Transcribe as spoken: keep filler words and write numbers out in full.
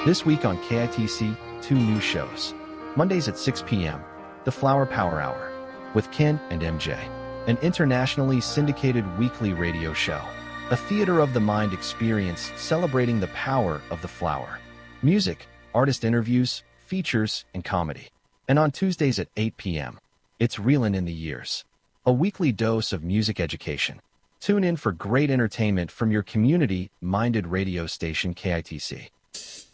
This week on K I T C, two new shows. Mondays at six p m, The Flower Power Hour, with Ken and M J, an internationally syndicated weekly radio show, a theater of the mind experience celebrating the power of the flower. Music, artist interviews, features, and comedy. And on Tuesdays at eight p m, it's Reelin' in the Years, a weekly dose of music education. Tune in for great entertainment from your community-minded radio station K I T C.